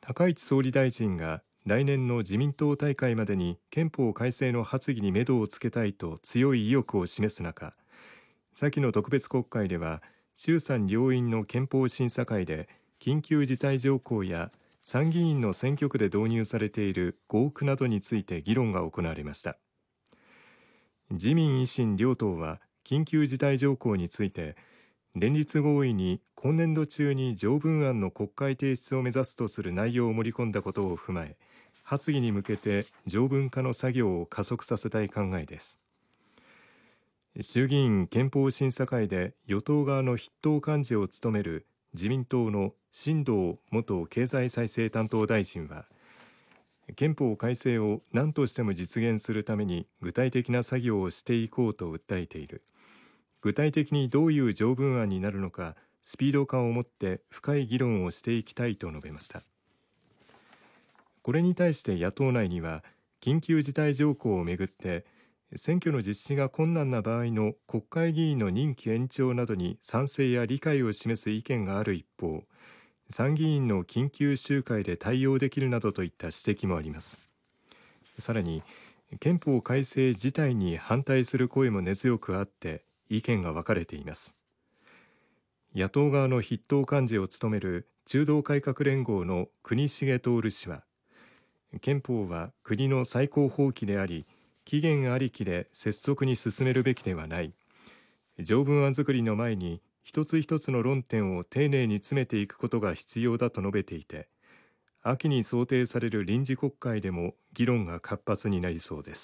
高市総理大臣が来年の自民党大会までに憲法改正の発議に目処をつけたいと強い意欲を示す中、先の特別国会では衆参両院の憲法審査会で緊急事態条項や参議院の選挙区で導入されている合区などについて議論が行われました。自民維新両党は緊急事態条項について連立合意に今年度中に条文案の国会提出を目指すとする内容を盛り込んだことを踏まえ、発議に向けて条文化の作業を加速させたい考えです。衆議院憲法審査会で与党側の筆頭幹事を務める自民党の新藤元経済再生担当大臣は、憲法改正を何としても実現するために具体的な作業をしていこうと訴えている。具体的にどういう条文案になるのか、スピード感を持って深い議論をしていきたいと述べました。これに対して野党内には、緊急事態条項をめぐって選挙の実施が困難な場合の国会議員の任期延長などに賛成や理解を示す意見がある一方、参議院の緊急集会で対応できるなどといった指摘もあります。さらに、憲法改正自体に反対する声も根強くあって意見が分かれています。野党側の筆頭幹事を務める中道改革連合の国重徹氏は、憲法は国の最高法規であり、期限ありきで拙速に進めるべきではない。条文案作りの前に一つ一つの論点を丁寧に詰めていくことが必要だと述べていて、秋に想定される臨時国会でも議論が活発になりそうです。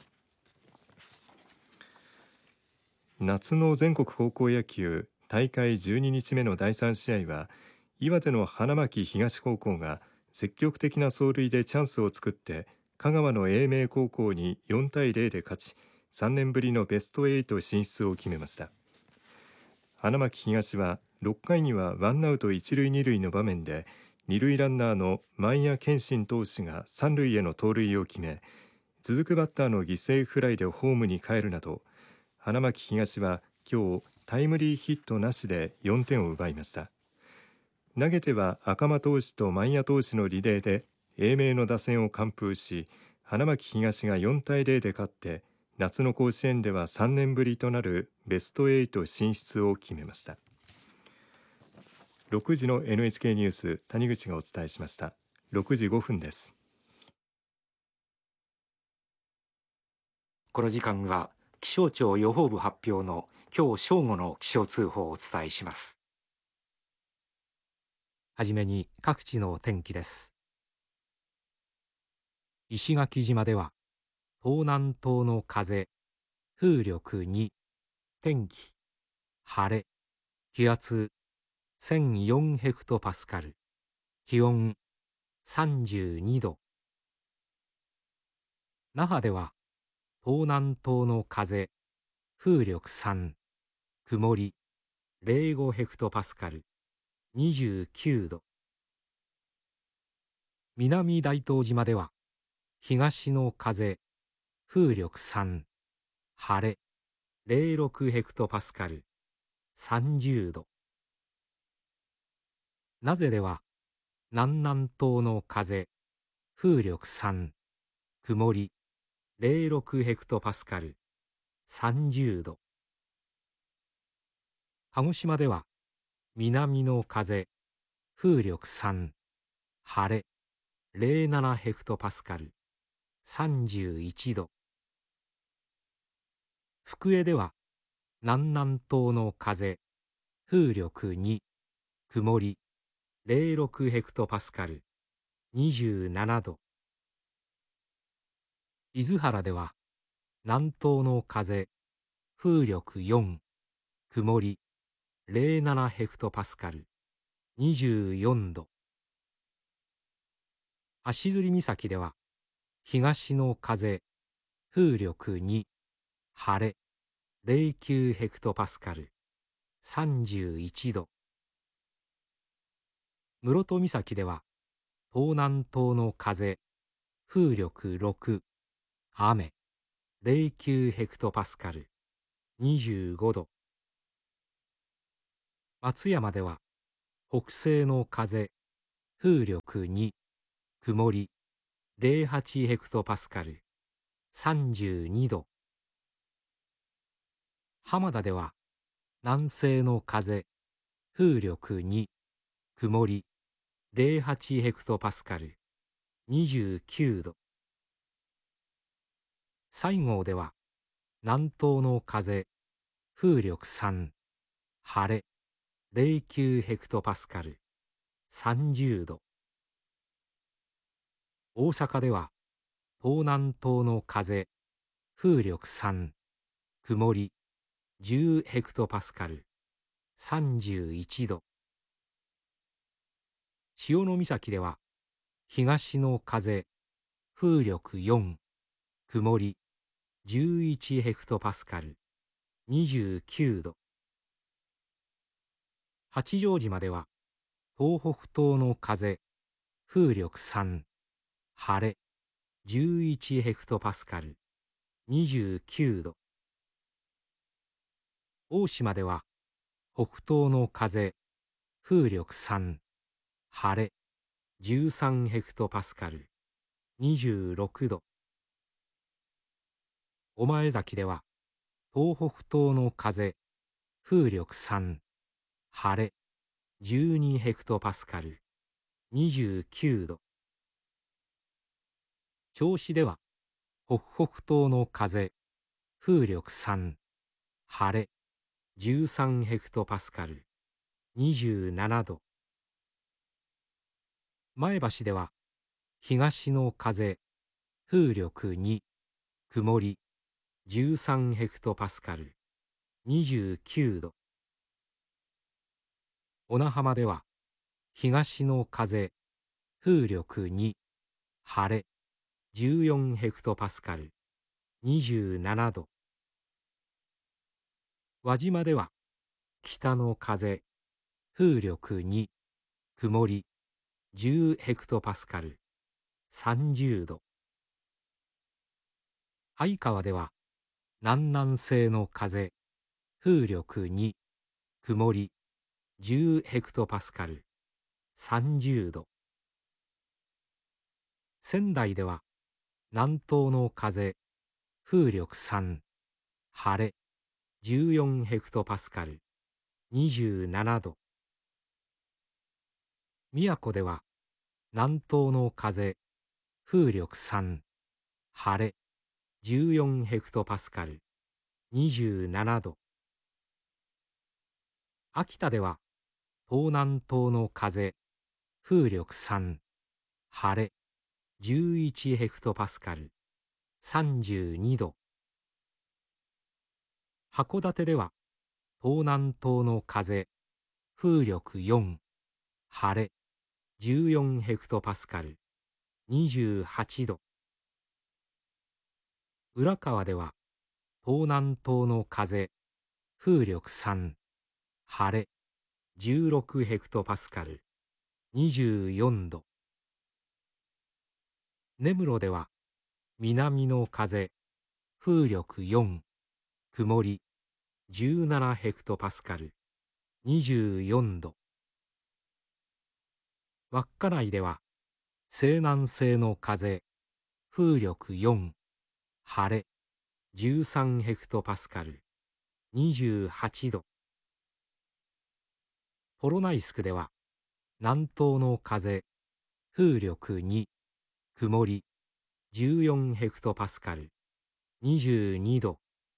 夏の全国高校野球大会12日目の第3試合は、岩手の花巻東高校が積極的な走塁でチャンスを作って香川の英明高校に4対0で勝ち、3年ぶりのベスト8進出を決めました。花巻東は6回にはワンアウト1塁2塁の場面で2塁ランナーの萬谷健信投手が3塁への盗塁を決め、続くバッターの犠牲フライでホームに帰るなど、花巻東は今日タイムリーヒットなしで4点を奪いました。投げては赤間投手と万谷投手のリレーで英明の打線を完封し、花巻東が4対0で勝って夏の甲子園では3年ぶりとなるベスト8進出を決めました。6時の NHK ニュース、谷口がお伝えしました。6時5分です。 この時間は気象庁予報部発表の今日正午の気象通報をお伝えします。はじめに各地の天気です。石垣島では東南東の風、風力2、天気晴れ、気圧1004ヘクトパスカル、気温32度。那覇では東南東の風、風力3、曇り05ヘクトパスカル、29度。南大東島では東の風、風力3、晴れ06ヘクトパスカル、30度。名瀬では南南東の風、風力3、曇り06ヘクトパスカル、30度。鹿児島では南の風、風力3、晴れ07ヘクトパスカル、31度。福江では南南東の風、風力2、曇り06ヘクトパスカル、27度。伊豆原では南東の風、風力4、曇り07ヘクトパスカル、24度。足摺岬では東の風、風力2、晴れ09ヘクトパスカル、31度。室戸岬では東南東の風、風力6、雨09ヘクトパスカル、25度。松山では北西の風、 風力2、曇り、08ヘクトパスカル、32度。浜田では、南西の風、風力2、曇り、08ヘクトパスカル、29度。西郷では、南東の風、風力3、晴れ、09ヘクトパスカル、30度。大阪では、東南東の風、風力3、曇り、10ヘクトパスカル、31度。潮岬では、東の風、風力4、曇り、11ヘクトパスカル、29度。八丈島では、東北東の風、風力3、晴れ、11ヘクトパスカル、29度。大島では、北東の風、風力3、晴れ、13ヘクトパスカル、26度。御前崎では、東北東の風、風力3、晴れ、12ヘクトパスカル、29度。銚子では、北北東の風、風力3、晴れ、13ヘクトパスカル、27度。前橋では、東の風、風力2、曇り、13ヘクトパスカル、29度。小名浜では、東の風、風力2、晴れ、14ヘクトパスカル、27度。輪島では、北の風、風力2、曇り、10ヘクトパスカル、30度。相川では、南南西の風、風力2、曇り、10ヘクトパスカル、30度。仙台では、南東の風、風力3、晴れ、14ヘクトパスカル、27度。宮古では、南東の風、風力3、晴れ、14ヘクトパスカル、27度。秋田では、東南東の風、風力3、晴れ、11ヘクトパスカル、32度。函館では、東南東の風、風力4、晴れ、14ヘクトパスカル、28度。浦河では、東南東の風、風力3、晴れ、16ヘクトパスカル、24度。根室では、南の風、風力4、曇り、17ヘクトパスカル、24度。稚内では、西南西の風、風力4、晴れ、13ヘクトパスカル、28度。ポロナイスクでは、南東の風、風力2、曇り、14ヘクトパスカル、22度。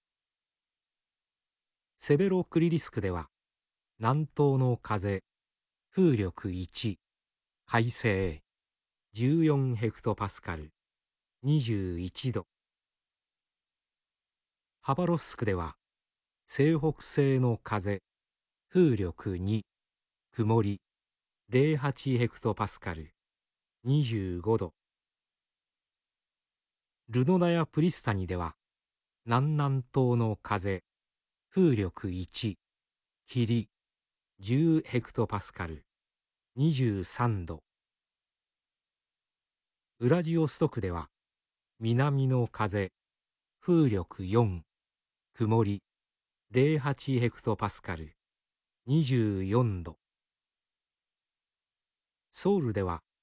セベロクリリスクでは、南東の風、風力1、快晴、14ヘクトパスカル、21度。ハバロフスクでは、西北西の風、風力2、曇り、08ヘクトパスカル、25度。ルノナやプリスタニでは、南南東の風、風力1、霧、10ヘクトパスカル、23度。ウラジオストクでは、南の風、風力4、曇り、08ヘクトパスカル、24度。 ソウルでは